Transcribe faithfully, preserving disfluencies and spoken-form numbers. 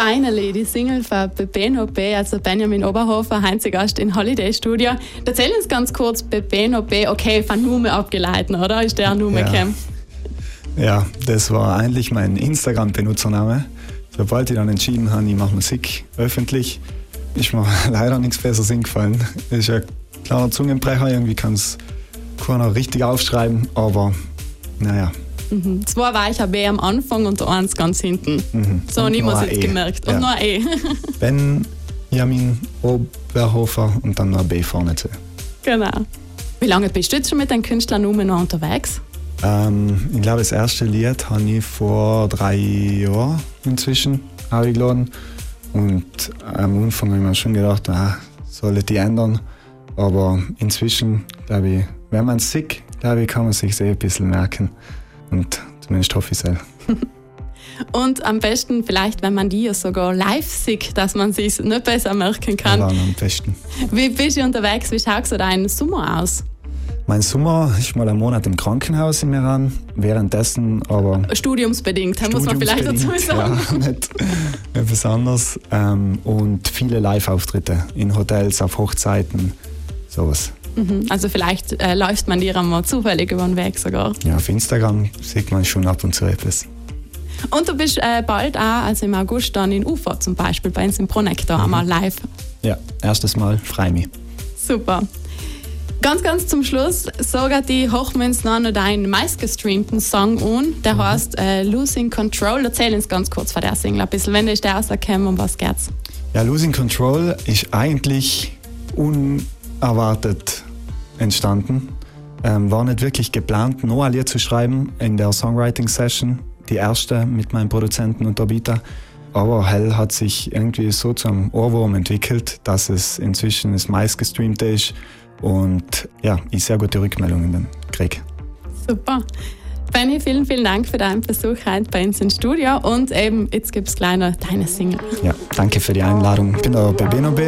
Finally, die Single von Bebeno B, also Benjamin Oberhofer, heute Gast in Holiday Studio. Erzähl uns ganz kurz, Bebeno B, okay, von Nume abgeleitet, oder? Ist der Nume gekommen? Ja. ja, das war eigentlich mein Instagram-Benutzername. Sobald ich dann entschieden habe, ich mache Musik öffentlich, ist mir leider nichts Besseres eingefallen. Das ist ein kleiner Zungenbrecher, irgendwie kann es keiner richtig aufschreiben, aber naja. Mhm. Zwei weicher B am Anfang und eins ganz hinten. Mhm. So habe ich mir jetzt E. gemerkt. Und ja. nur ein E. Benjamin Oberhofer und dann noch ein B vorne zu. Genau. Wie lange bist du jetzt schon mit deinem Künstlernamen noch unterwegs? Ähm, ich glaube, das erste Lied habe ich vor drei Jahren inzwischen aufgeladen. Und am Anfang habe ich mir schon gedacht, ah, soll ich die ändern. Aber inzwischen, glaube ich, wenn man es sieht, glaube ich, kann man sich sehr ein bisschen merken. Und zumindest hoffe ich es auch. Und am besten vielleicht, wenn man die ja sogar live sieht, dass man sich nicht besser merken kann. Ja, am besten. Wie bist du unterwegs? Wie schaut so dein Sommer aus? Mein Sommer ist mal einen Monat im Krankenhaus in Iran, währenddessen aber... Studiumsbedingt, da muss man vielleicht dazu sagen. Ja, nicht etwas anderes. Ähm, und viele Live-Auftritte in Hotels, auf Hochzeiten, sowas. Mhm, also vielleicht äh, läuft man dir einmal zufällig über den Weg sogar. Ja, auf Instagram sieht man schon ab und zu etwas. Und du bist äh, bald auch, also im August dann in U F A zum Beispiel, bei uns im Pronektor, mhm. einmal live. Ja, erstes Mal, freue mich. Super. Ganz, ganz zum Schluss, sogar die Hochmünz noch deinen meistgestreamten Song an. Der mhm. heißt äh, Losing Control. Erzähl uns ganz kurz von der Single ein bisschen. Wenn ist der rausgekommen, um was geht's? Ja, Losing Control ist eigentlich unerwartet entstanden. Ähm, war nicht wirklich geplant, noch ein Lied zu schreiben in der Songwriting-Session. Die erste mit meinem Produzenten und Tabitha. Aber Hell hat sich irgendwie so zum Ohrwurm entwickelt, dass es inzwischen das meistgestreamte ist. Und ja, ich sehr gute Rückmeldungen dann kriege. Super. Benni, vielen, vielen Dank für deinen Besuch heute bei uns im Studio. Und eben, jetzt gibt es gleich noch deine Single. Ja, danke für die Einladung. Ich bin der Bebeno B.